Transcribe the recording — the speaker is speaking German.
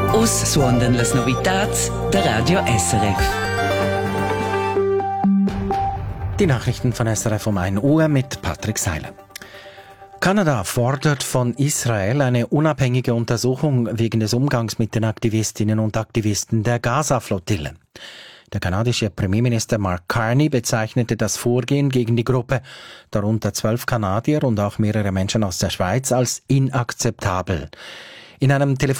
Us suondan las novitats der Radio SRF. Die Nachrichten von SRF um 1 Uhr mit Patrick Seiler. Kanada fordert von Israel eine unabhängige Untersuchung wegen des Umgangs mit den Aktivistinnen und Aktivisten der Gaza-Flottille. Der kanadische Premierminister Mark Carney bezeichnete das Vorgehen gegen die Gruppe, darunter 12 Kanadier und auch mehrere Menschen aus der Schweiz, als inakzeptabel. In einem